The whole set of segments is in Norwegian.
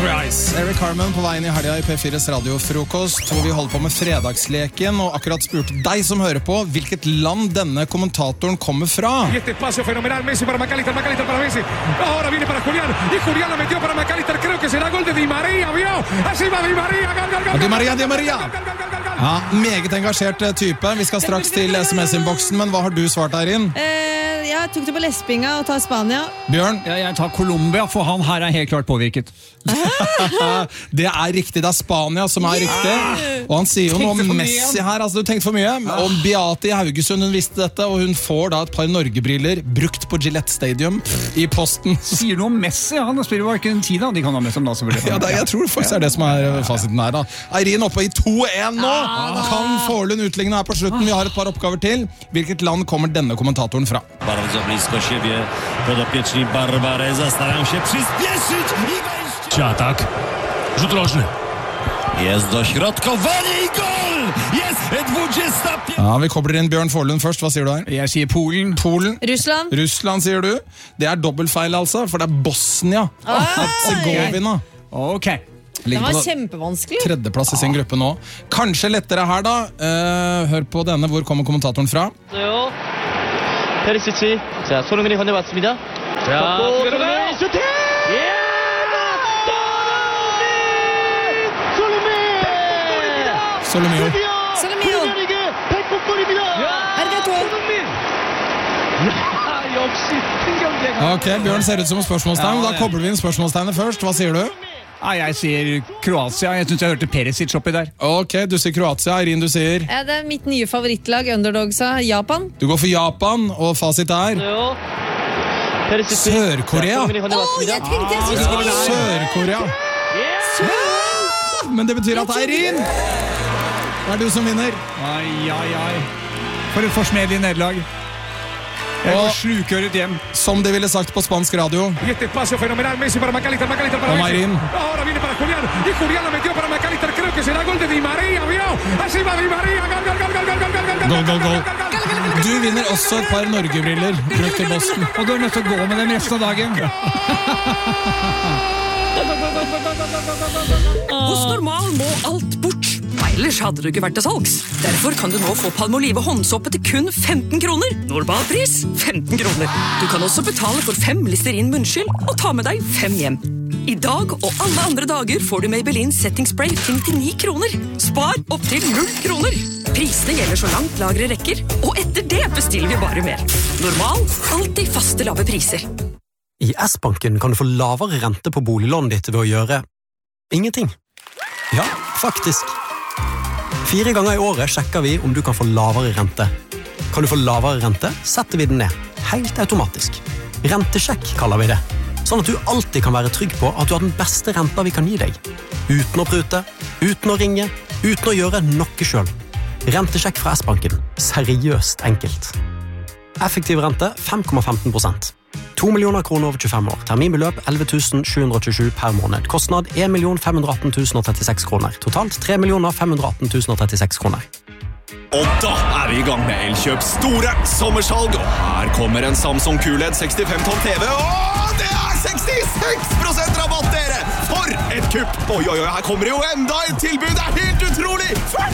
Hungry Eyes. Eric Carmen på veien I helga I P4s radiofrokost, hvor vi holder på med fredagsleken, og akkurat spurte deg som hører på, hvilket land denne kommentatoren kommer fra. Este espacio fenomenal, Messi para McAllister, McAllister para Messi. Ahora viene para Julián, y Julián la metió para McAllister, creo que será gol de Di Maria, vio? Así va Di Maria, gol. Di Maria, Di Maria. Ja, meget engasjert type. Vi skal straks til SMS-innboksen, men hva har du svart her inn? Jeg tok det på Lespinga og tar Spania. Bjørn? Ja, jeg tar Colombia, for han her helt klart påvirket. Det riktig, det Spania som riktig. Og han sier jo noe om Messi her, altså du tenkte for mye. Og Beate I Haugesund, hun visste dette, og hun får da et par Norge-briller brukt på Gillette Stadium I posten. Sier noe om Messi, han spiller jo ikke en tid da. De kan ha med som da, selvfølgelig. Ja, jeg tror faktisk det som fasiten her da. Eirin oppe I 2-1 nå. Kan Forlund utligne her på slutten. Vi har et par oppgaver til. Hvilket land kommer denne kommentatoren fra? Bardzo blisko siebie podopieczni Barbareza starają się przyspieszyć I wejść. Atak. Rzut rożny. Jest dośrodkowanie I gol! Jest 25. Ja, vi kobler inn Bjørn Forlund først. Hva sier du her? Jeg sier Polen. Polen. Russland. Russland sier du. Det dobbeltfeil altså, for det Bosnia. Herzegovina. Ok. Det var kjempevanskelig. Tredjeplass I sin gruppe nå. Kanskje lettere her da. Hør på denne. Hvor kommer kommentatoren fra? 페리시치. 자, 손흥민이 건네봤습니다. 자, 손흥민 슈팅! 예! Solomio. 프리미어리그 100골입니다. 손흥민. 역시 큰 경쟁. Ok, Bjørn ser ut som spørsmålstegn. Da kobler vi inn spørsmålstegnet først. Hva sier du? Jeg sier Kroatia. Jeg synes jeg hørte Perisic oppi der. Ok, du sier Kroatia. Eirin, du sier? Ja, det mitt nye favorittlag, Underdogsa, Japan. Du går for Japan, og fasit Sør-Korea. Jeg tenkte jeg skulle skrive Sør-Korea. Men det betyr at Eirin, det du som vinner. Ai. For et forsmedelig nederlag. Jeg går slukøret hjem. Som de ville sagt på spansk radio. Este espacio fenomenal, Messi para McAllister, McAllister para Messi. Ahora viene para Julián, y Julián la metió para McAllister, creo que será gol de Di Maria, vio? Así va Di Maria, gol. Du vinner også et par Norge-briller brukt I Boston. Og du nødt til å gå med dem resten av dagen. Hos Normal må alt bort. Ellers hadde du ikke vært til salgs. Derfor kan du nå få Palmolive håndsåpe til kun 15 kroner. Normalpris 15 kroner. Du kan også betale for 5 Listerin munnskyld og ta med deg 5 hjem. I dag og alle andre dager får du Maybelline Setting Spray til 99 kroner. Spar opp til 0 kroner. Prisene gjelder så langt lagre rekker, og etter det bestiller vi bare mer. Normal, alltid faste lave priser. I S-banken kan du få lavere rente på boliglånet ditt ved å gjøre ingenting. Ja, faktisk. 4 ganger I året sjekker vi om du kan få lavere rente. Kan du få lavere rente, setter vi den ned. Helt automatisk. Rentesjekk kaller vi det. Sånn at du alltid kan være trygg på at du har den beste renta vi kan gi deg. Uten å prute, uten å ringe, uten å gjøre noe selv. Rentesjekk fra S-banken. Seriøst enkelt. Effektiv rente 5,15%. 2 millioner kroner over 25 år. Terminbeløp 11 727 per måned. Kostnad 1 518 036 kroner. Totalt 3 518 036 kroner. Og da vi I gang med Elkjøps store sommersalg. Og her kommer en Samsung QLED 65 tom TV. Og det 66% rabatt, dere! For et kupp! Oi, her kommer det jo enda et tilbud. Det helt utrolig!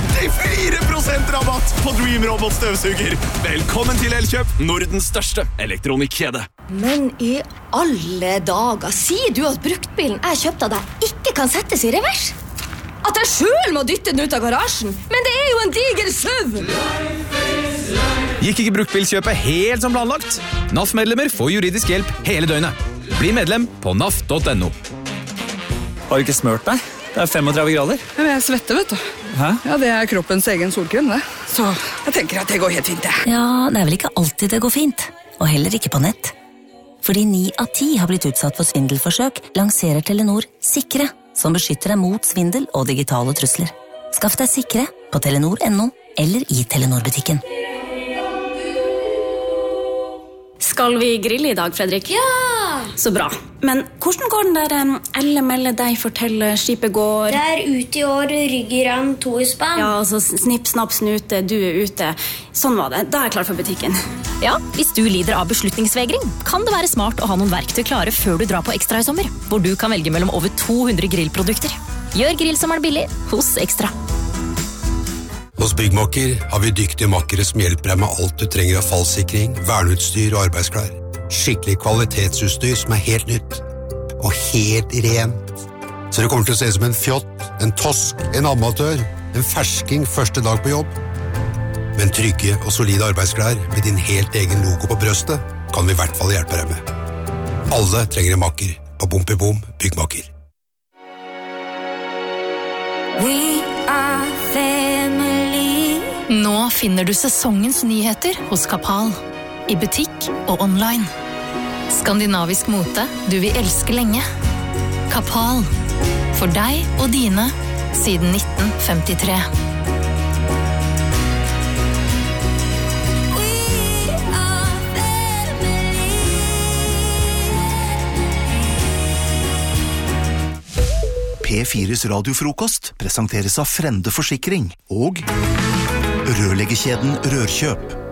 44% rabatt på Dream Robot støvsuger. Velkommen til Elkjøp, Nordens største elektronikkjede. Men I alle dager, sier du at bruktbilen jeg kjøpte av deg ikke kan settes I revers? At jeg selv må dytte den ut av garasjen? Men det jo en diger SUV! Gikk ikke bruktbilkjøpet helt som planlagt? NAF-medlemmer får juridisk hjelp hele døgnet. Bli medlem på naf.no. Har du ikke smørt deg? Det 35 grader. Men jeg svetter, vet du. Hæ? Ja, det kroppens egen solkrem, det. Så jeg tenker at det går helt fint, det. Ja, det vel ikke alltid det går fint. Og heller ikke på nett. Fordi 9 av 10 har blitt utsatt for svindelforsøk, lanserer Telenor Sikre, som beskytter deg mot svindel og digitale trusler. Skaff deg Sikre på telenor.no eller I Telenor-butikken. Skal vi grille I dag, Fredrik? Ja! Så bra. Men hvordan går den der Elle melde deg fortelle skipet går? Det ute I år, ryggerann, 2 I spann. Ja, altså snipp, snapp, snute, du ute. Sånn var det. Da klar for butikken. Ja, hvis du lider av beslutningsvegring, kan det være smart å ha noen verktøy klare før du drar på Ekstra I sommer, hvor du kan velge mellom over 200 grillprodukter. Gjør grillsommeren billig hos Ekstra. Hos Byggmakker har vi dyktige makkere som hjelper deg med alt du trenger av fallsikring, verneutstyr og arbeidsklær. Skikkelig kvalitetsutstyr som helt nytt. Og helt rent. Så det kommer til å se ut som en fjott, en tosk, en amatør, en fersking første dag på jobb. Men trygge og solide arbeidsklær med din helt egen logo på brøstet kan vi I hvert fall hjelpe deg med. Alle trenger en makker på Bom Byggmakker. We are family. Nå finner du sesongens nyheter hos Kapal. I butikk og online. Skandinavisk mote du vil elske lenge. Kapal. For deg og dine siden 1953. P4s radiofrokost presenteres av Frende Forsikring og rørleggerkjeden Rørkjøp.